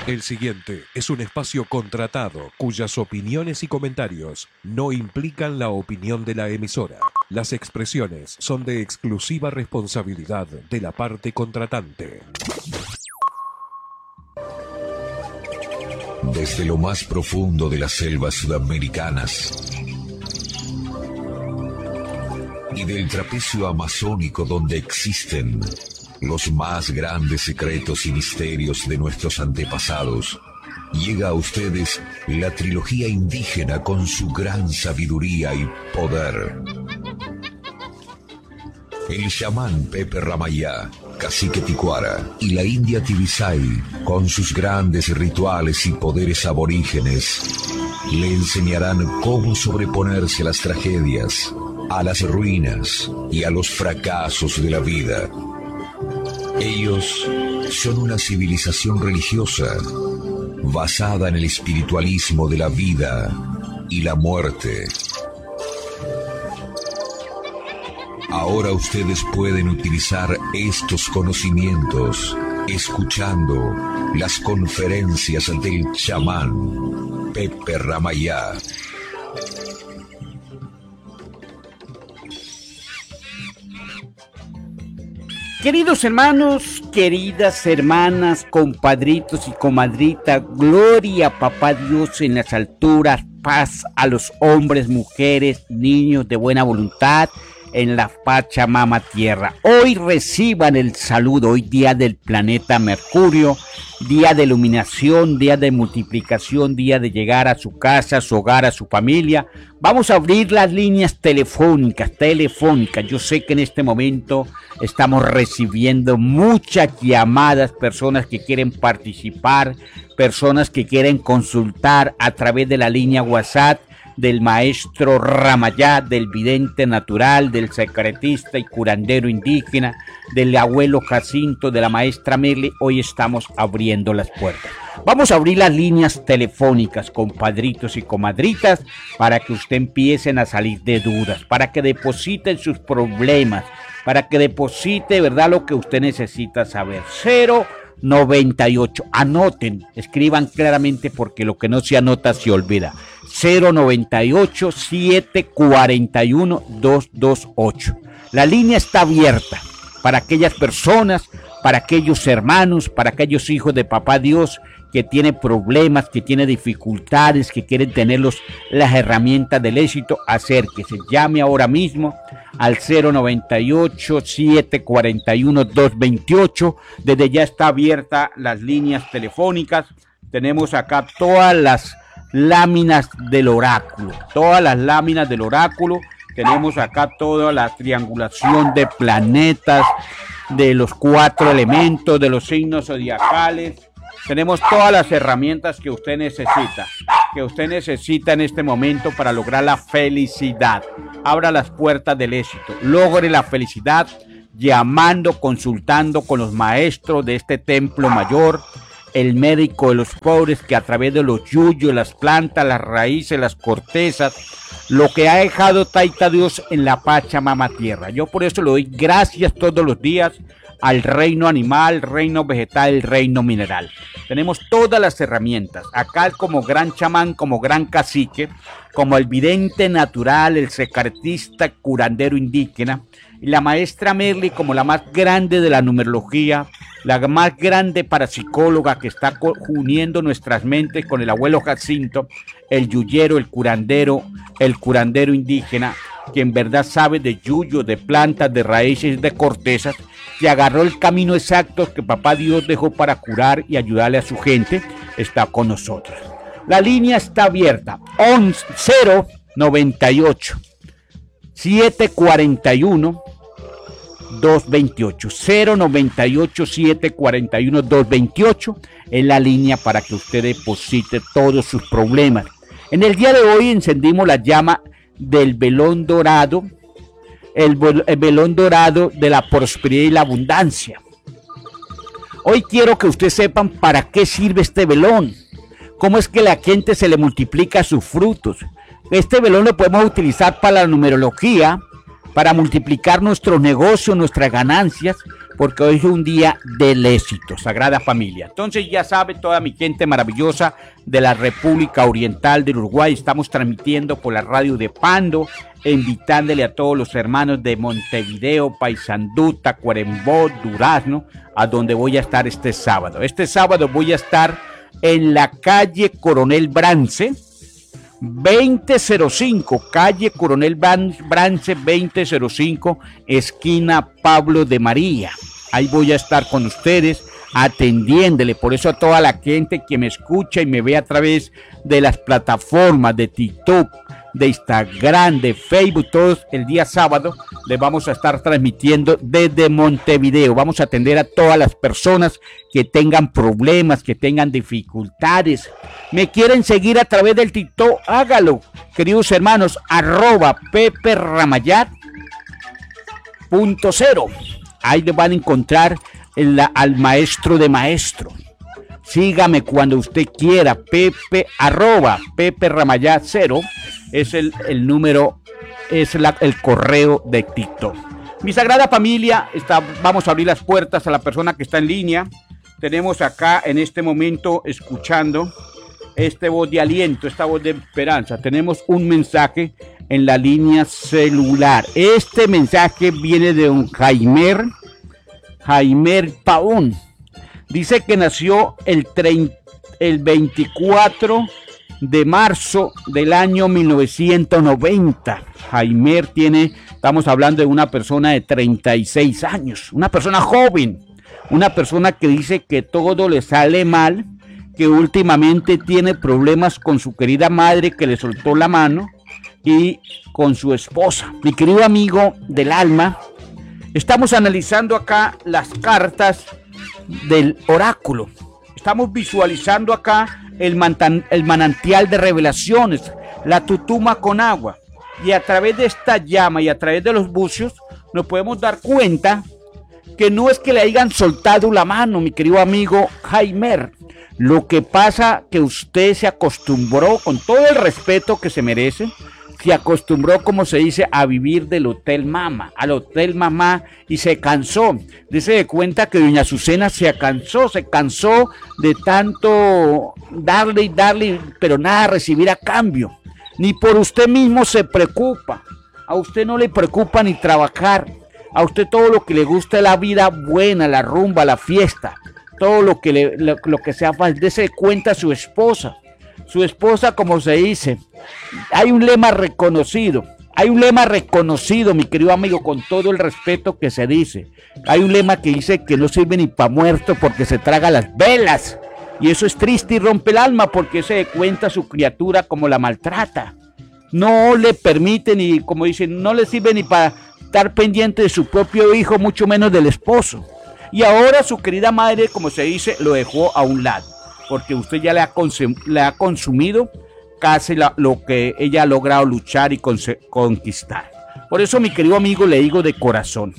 El siguiente es un espacio contratado cuyas opiniones y comentarios no implican la opinión de la emisora. Las expresiones son de exclusiva responsabilidad de la parte contratante. Desde lo más profundo de las selvas sudamericanas y del trapecio amazónico donde existen los más grandes secretos y misterios de nuestros antepasados, llega a ustedes la trilogía indígena con su gran sabiduría y poder. El chamán Pepe Ramayá, cacique Ticuara, y la india Tibisay, con sus grandes rituales y poderes aborígenes, le enseñarán cómo sobreponerse a las tragedias, a las ruinas y a los fracasos de la vida. Ellos son una civilización religiosa basada en el espiritualismo de la vida y la muerte. Ahora ustedes pueden utilizar estos conocimientos escuchando las conferencias del chamán Pepe Ramayá. Queridos hermanos, queridas hermanas, compadritos y comadrita, gloria a Papá Dios en las alturas, paz a los hombres, mujeres, niños de buena voluntad en la Pachamama Tierra. Hoy reciban el saludo, hoy día del planeta Mercurio, día de iluminación, día de multiplicación, día de llegar a su casa, a su hogar, a su familia. Vamos a abrir las líneas telefónicas. Yo sé que en este momento estamos recibiendo muchas llamadas, personas que quieren participar, personas que quieren consultar a través de la línea WhatsApp del maestro Ramayá, del vidente natural, del secretista y curandero indígena, del abuelo Jacinto, de la maestra Merle. Hoy estamos abriendo las puertas. Vamos a abrir las líneas telefónicas, compadritos y comadritas, para que usted empiecen a salir de dudas, para que depositen sus problemas, para que deposite, ¿verdad?, lo que usted necesita saber. 098, anoten, escriban claramente porque lo que no se anota se olvida. 098-741-228. La línea está abierta para aquellas personas, para aquellos hermanos, para aquellos hijos de Papá Dios que tienen problemas, que tienen dificultades, que quieren tener las herramientas del éxito. Acérquese, llame ahora mismo al 098-741-228. Desde ya está abierta las líneas telefónicas. Tenemos acá todas las láminas del oráculo, tenemos acá toda la triangulación de planetas, de los 4 elementos, de los signos zodiacales. Tenemos todas las herramientas que usted necesita en este momento para lograr la felicidad. Abra las puertas del éxito, logre la felicidad llamando, consultando con los maestros de este templo mayor, el médico de los pobres, que a través de los yuyos, las plantas, las raíces, las cortezas, lo que ha dejado Taita Dios en la Pachamama Tierra. Yo por eso le doy gracias todos los días al reino animal, reino vegetal, reino mineral. Tenemos todas las herramientas. Acá como gran chamán, como gran cacique, como el vidente natural, el secretista, curandero indígena, y la maestra Merle como la más grande de la numerología, la más grande parapsicóloga que está uniendo nuestras mentes con el abuelo Jacinto, el yuyero, el curandero indígena, que en verdad sabe de yuyo, de plantas, de raíces, de cortezas, que agarró el camino exacto que Papá Dios dejó para curar y ayudarle a su gente, está con nosotros. La línea está abierta, 098 741 228, 098 741 228 es la línea para que usted deposite todos sus problemas. En el día de hoy encendimos la llama del velón dorado, el velón dorado de la prosperidad y la abundancia. Hoy quiero que ustedes sepan para qué sirve este velón, cómo es que la gente se le multiplica sus frutos. Este velón lo podemos utilizar para la numerología, para multiplicar nuestros negocios, nuestras ganancias, porque hoy es un día del éxito, Sagrada Familia. Entonces ya sabe toda mi gente maravillosa de la República Oriental del Uruguay, estamos transmitiendo por la radio de Pando, invitándole a todos los hermanos de Montevideo, Paysandú, Tacuarembó, Durazno, a donde voy a estar este sábado. Este sábado voy a estar en la calle Coronel Brance, 2005, calle Coronel Brance 2005, esquina Pablo de María. Ahí voy a estar con ustedes atendiéndole. Por eso a toda la gente que me escucha y me ve a través de las plataformas de TikTok, de Instagram, de Facebook, todos el día sábado les vamos a estar transmitiendo desde Montevideo. Vamos a atender a todas las personas que tengan problemas, que tengan dificultades. ¿Me quieren seguir a través del TikTok? Hágalo, queridos hermanos, @PepeRamayat.0. Ahí le van a encontrar al maestro de maestros. Sígame cuando usted quiera, @PepeRamayat0 es el número, es el correo de TikTok. Mi Sagrada Familia, vamos a abrir las puertas a la persona que está en línea. Tenemos acá en este momento escuchando esta voz de aliento, esta voz de esperanza. Tenemos un mensaje en la línea celular. Este mensaje viene de un Jaimer Pavón. Dice que nació el 24 de marzo del año 1990. Jaimer estamos hablando de una persona de 36 años, una persona joven, una persona que dice que todo le sale mal, que últimamente tiene problemas con su querida madre que le soltó la mano y con su esposa. Mi querido amigo del alma, estamos analizando acá las cartas del oráculo. Estamos visualizando acá el manantial de revelaciones, la tutuma con agua. Y a través de esta llama y a través de los bucios nos podemos dar cuenta que no es que le hayan soltado la mano, mi querido amigo Jaimer. Lo que pasa que usted se acostumbró, con todo el respeto que se merece, se acostumbró, como se dice, a vivir del hotel mama, al hotel mamá, y se cansó. Dese de cuenta que doña Azucena se cansó de tanto darle y darle, pero nada recibir a cambio. Ni por usted mismo se preocupa. A usted no le preocupa ni trabajar. A usted todo lo que le gusta es la vida buena, la rumba, la fiesta. Todo lo que sea fácil. Dese de cuenta su esposa. Su esposa, como se dice, hay un lema reconocido, mi querido amigo, con todo el respeto que se dice. Hay un lema que dice que no sirve ni para muerto porque se traga las velas. Y eso es triste y rompe el alma porque se da cuenta su criatura como la maltrata. No le permite ni, como dicen, no le sirve ni para estar pendiente de su propio hijo, mucho menos del esposo. Y ahora su querida madre, como se dice, lo dejó a un lado, porque usted ya le ha consumido casi lo que ella ha logrado luchar y conquistar. Por eso, mi querido amigo, le digo de corazón,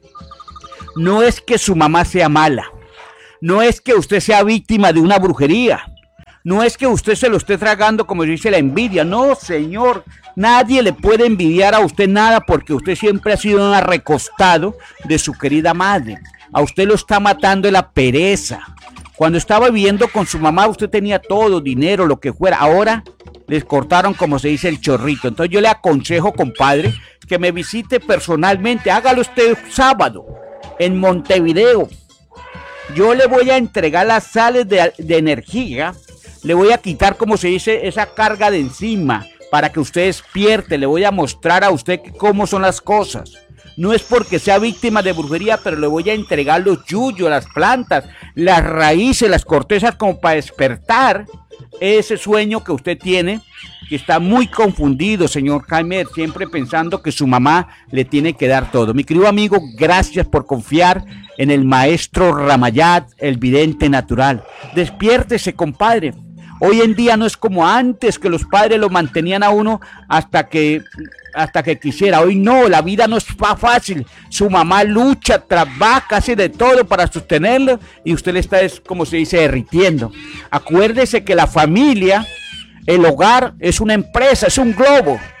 no es que su mamá sea mala, no es que usted sea víctima de una brujería, no es que usted se lo esté tragando, como dice la envidia. No, señor, nadie le puede envidiar a usted nada porque usted siempre ha sido un recostado de su querida madre. A usted lo está matando la pereza. Cuando estaba viviendo con su mamá, usted tenía todo, dinero, lo que fuera. Ahora les cortaron, como se dice, el chorrito. Entonces yo le aconsejo, compadre, que me visite personalmente. Hágalo usted sábado en Montevideo. Yo le voy a entregar las sales de energía. Le voy a quitar, como se dice, esa carga de encima para que usted despierte. Le voy a mostrar a usted cómo son las cosas. No es porque sea víctima de brujería, pero le voy a entregar los yuyos, las plantas, las raíces, las cortezas, como para despertar ese sueño que usted tiene, que está muy confundido, señor Jaime, siempre pensando que su mamá le tiene que dar todo. Mi querido amigo, gracias por confiar en el maestro Ramayat, el vidente natural. Despiértese, compadre. Hoy en día no es como antes, que los padres lo mantenían a uno hasta que quisiera. Hoy no, la vida no es fácil. Su mamá lucha, trabaja, hace de todo para sostenerlo y usted le está, como se dice, derritiendo. Acuérdese que la familia, el hogar, es una empresa, es un globo.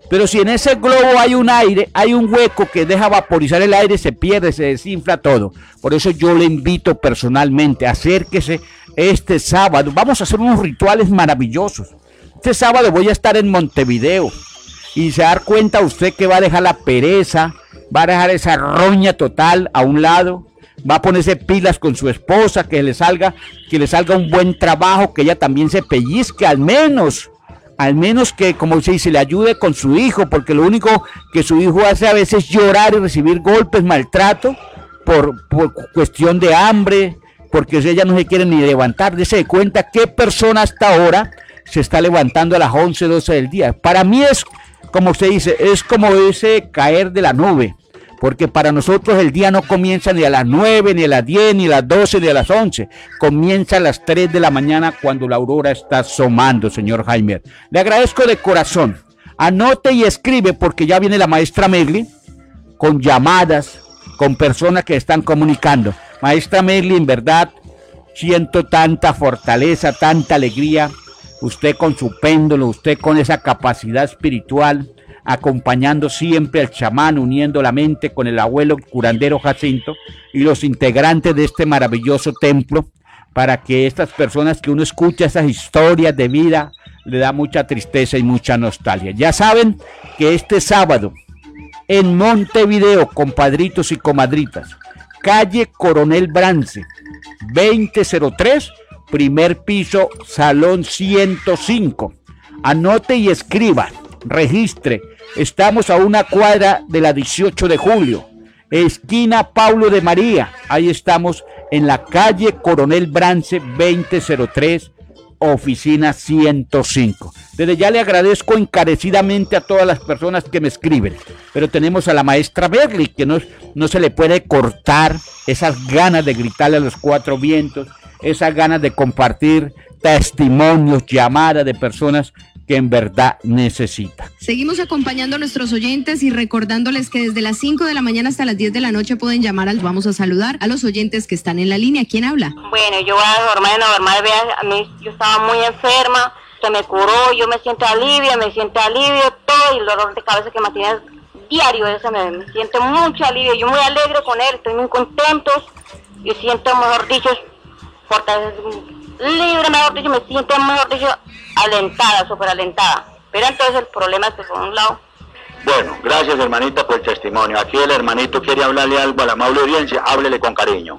Pero si en ese globo hay un aire, hay un hueco que deja vaporizar el aire, se pierde, se desinfla todo. Por eso yo le invito personalmente, acérquese este sábado. Vamos a hacer unos rituales maravillosos. Este sábado voy a estar en Montevideo y se va a dar cuenta usted que va a dejar la pereza, va a dejar esa roña total a un lado, va a ponerse pilas con su esposa, que le salga un buen trabajo, que ella también se pellizque al menos que, como se dice, le ayude con su hijo, porque lo único que su hijo hace a veces es llorar y recibir golpes, maltrato, por cuestión de hambre, porque ella no se quiere ni levantar. Dese cuenta qué persona hasta ahora se está levantando a las 11, 12 del día. Para mí es, como se dice, es como ese caer de la nube, porque para nosotros el día no comienza ni a las 9, ni a las 10, ni a las 12, ni a las 11. Comienza a las 3 de la mañana cuando la aurora está asomando, señor Jaime. Le agradezco de corazón. Anote y escribe porque ya viene la maestra Merly con llamadas, con personas que están comunicando. Maestra Merly, en verdad, siento tanta fortaleza, tanta alegría. Usted con su péndulo, usted con esa capacidad espiritual, acompañando siempre al chamán, uniendo la mente con el abuelo curandero Jacinto y los integrantes de este maravilloso templo, para que estas personas que uno escucha esas historias de vida, le da mucha tristeza y mucha nostalgia. Ya saben que este sábado en Montevideo, compadritos y comadritas, calle Coronel Brance, 2003, primer piso, salón 105. Anote y escriba, registre. Estamos a una cuadra de la 18 de julio, esquina Paulo de María. Ahí estamos en la calle Coronel Brance 2003, oficina 105. Desde ya le agradezco encarecidamente a todas las personas que me escriben, pero tenemos a la maestra Merly, que no se le puede cortar esas ganas de gritarle a los cuatro vientos, esas ganas de compartir testimonios, llamadas de personas que en verdad necesita. Seguimos acompañando a nuestros oyentes y recordándoles que desde las 5 de la mañana hasta las 10 de la noche pueden llamar. Vamos a saludar a los oyentes que están en la línea. ¿Quién habla? Bueno, yo voy a normal, a mí yo estaba muy enferma, se me curó, yo me siento alivio, todo, y el dolor de cabeza que me tiene diario, eso me siento mucho alivio, yo muy alegre con él, estoy muy contento y siento, mejor dicho, libre, mejor dicho, me siento, mejor dicho, alentada, súper alentada. Pero entonces el problema es que por un lado... Bueno, gracias hermanita por el testimonio. Aquí el hermanito quiere hablarle algo a la amable audiencia, háblele con cariño.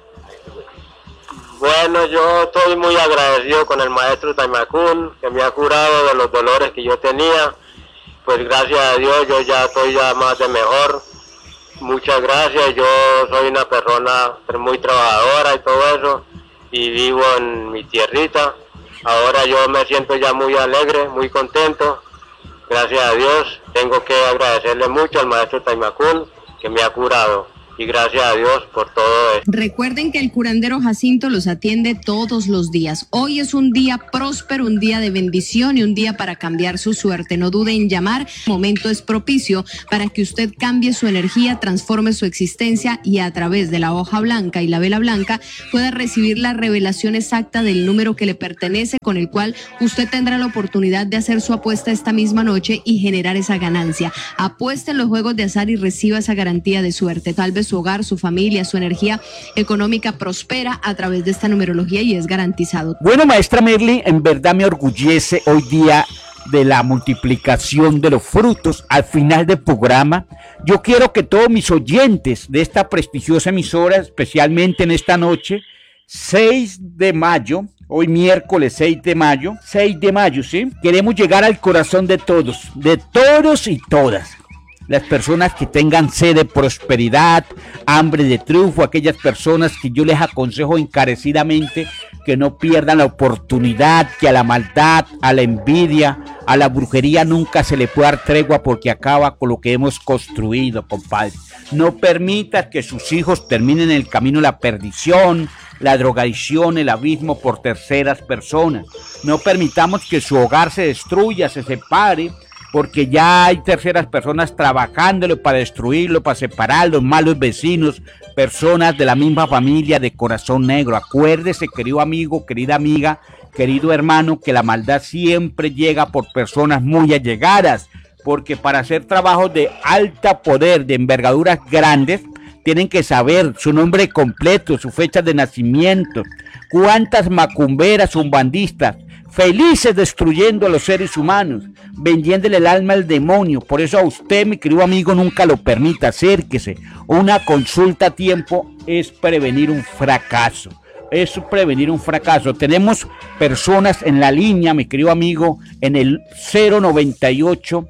Bueno, yo estoy muy agradecido con el maestro Taimacún, que me ha curado de los dolores que yo tenía. Pues gracias a Dios yo ya estoy más de mejor. Muchas gracias, yo soy una persona muy trabajadora y todo eso, y vivo en mi tierrita. Ahora yo me siento ya muy alegre, muy contento. Gracias a Dios, tengo que agradecerle mucho al maestro Taimacún, que me ha curado. Y gracias a Dios por todo esto. Recuerden que el curandero Jacinto los atiende todos los días. Hoy es un día próspero, un día de bendición y un día para cambiar su suerte. No dude en llamar. El momento es propicio para que usted cambie su energía, transforme su existencia y a través de la hoja blanca y la vela blanca pueda recibir la revelación exacta del número que le pertenece, con el cual usted tendrá la oportunidad de hacer su apuesta esta misma noche y generar esa ganancia. Apueste en los juegos de azar y reciba esa garantía de suerte. Tal vez su hogar, su familia, su energía económica prospera a través de esta numerología y es garantizado. Bueno, maestra Merly, en verdad me orgullece hoy día de la multiplicación de los frutos al final del programa. Yo quiero que todos mis oyentes de esta prestigiosa emisora, especialmente en esta noche, 6 de mayo, hoy miércoles 6 de mayo, ¿sí? Queremos llegar al corazón de todos y todas. Las personas que tengan sed de prosperidad, hambre de triunfo, aquellas personas que yo les aconsejo encarecidamente que no pierdan la oportunidad, que a la maldad, a la envidia, a la brujería nunca se le puede dar tregua, porque acaba con lo que hemos construido, compadre. No permita que sus hijos terminen en el camino de la perdición, la drogadicción, el abismo por terceras personas. No permitamos que su hogar se destruya, se separe, porque ya hay terceras personas trabajándolo para destruirlo, para separarlo, malos vecinos, personas de la misma familia de corazón negro. Acuérdese, querido amigo, querida amiga, querido hermano, que la maldad siempre llega por personas muy allegadas, porque para hacer trabajos de alta poder, de envergaduras grandes, tienen que saber su nombre completo, su fecha de nacimiento, cuántas macumberas, umbandistas, felices destruyendo a los seres humanos, vendiéndole el alma al demonio. Por eso a usted, mi querido amigo, nunca lo permita, acérquese. Una consulta a tiempo es prevenir un fracaso. Es prevenir un fracaso. Tenemos personas en la línea, mi querido amigo, en el 098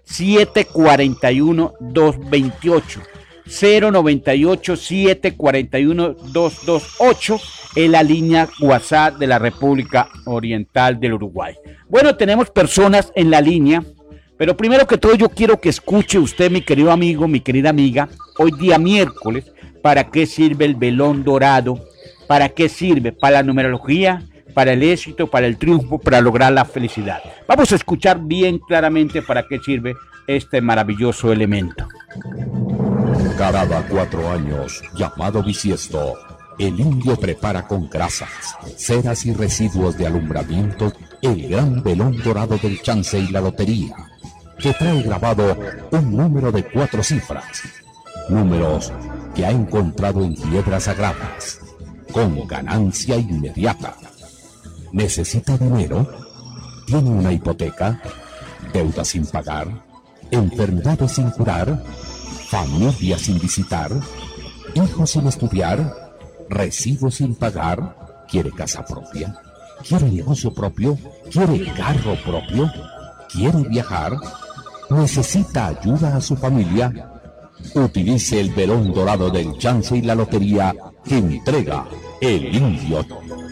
741 228. 098 741 228 en la línea WhatsApp de la República Oriental del Uruguay. Bueno, tenemos personas en la línea, pero primero que todo yo quiero que escuche usted, mi querido amigo, mi querida amiga, hoy día miércoles, ¿para qué sirve el velón dorado? ¿Para qué sirve? Para la numerología, para el éxito, para el triunfo, para lograr la felicidad. Vamos a escuchar bien claramente para qué sirve este maravilloso elemento. Cada 4 años, llamado bisiesto, el indio prepara con grasas, ceras y residuos de alumbramiento el gran velón dorado del chance y la lotería, que trae grabado un número de 4 cifras, números que ha encontrado en piedras sagradas, con ganancia inmediata. ¿Necesita dinero? ¿Tiene una hipoteca? ¿Deudas sin pagar? ¿Enfermedades sin curar? ¿Familia sin visitar? ¿Hijos sin estudiar? ¿Recibos sin pagar? ¿Quiere casa propia? ¿Quiere negocio propio? ¿Quiere carro propio? ¿Quiere viajar? ¿Necesita ayuda a su familia? Utilice el velón dorado del chance y la lotería que entrega el indio.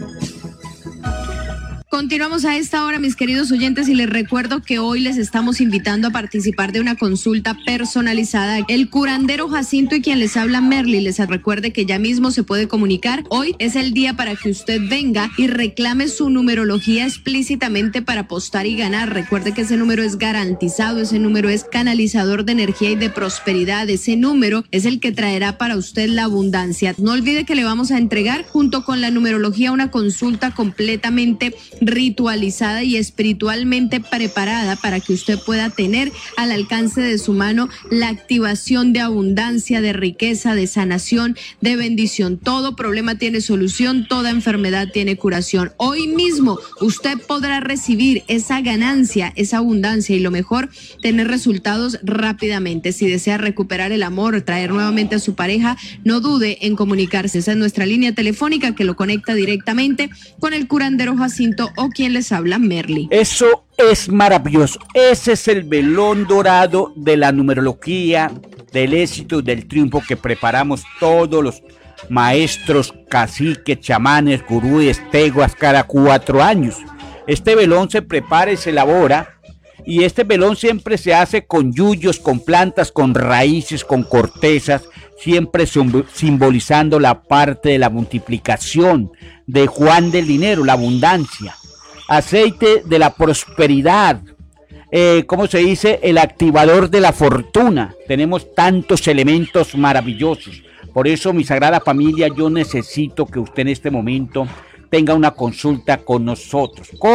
Continuamos a esta hora, mis queridos oyentes, y les recuerdo que hoy les estamos invitando a participar de una consulta personalizada. El curandero Jacinto y quien les habla, Merly, les recuerde que ya mismo se puede comunicar. Hoy es el día para que usted venga y reclame su numerología explícitamente para apostar y ganar. Recuerde que ese número es garantizado, ese número es canalizador de energía y de prosperidad. Ese número es el que traerá para usted la abundancia. No olvide que le vamos a entregar junto con la numerología una consulta completamente ritualizada y espiritualmente preparada para que usted pueda tener al alcance de su mano la activación de abundancia, de riqueza, de sanación, de bendición. Todo problema tiene solución, toda enfermedad tiene curación. Hoy mismo usted podrá recibir esa ganancia, esa abundancia y lo mejor, tener resultados rápidamente. Si desea recuperar el amor, traer nuevamente a su pareja, no dude en comunicarse. Esa es nuestra línea telefónica que lo conecta directamente con el curandero Jacinto o quien les habla, Merly. Eso es maravilloso. Ese es el velón dorado de la numerología, del éxito y del triunfo que preparamos todos los maestros, caciques, chamanes, gurúes, teguas cada 4 años. Este velón se prepara y se elabora, y este velón siempre se hace con yuyos, con plantas, con raíces, con cortezas, siempre simbolizando la parte de la multiplicación, de Juan del dinero, la abundancia. Aceite de la prosperidad, ¿cómo se dice? El activador de la fortuna. Tenemos tantos elementos maravillosos. Por eso, mi sagrada familia, yo necesito que usted en este momento tenga una consulta con nosotros.